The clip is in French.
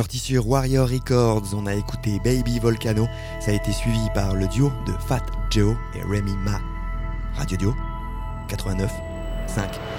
Sorti sur Warrior Records, on a écouté Baby Volcano. Ça a été suivi par le duo de Fat Joe et Remy Ma. Radio Dio 89.5.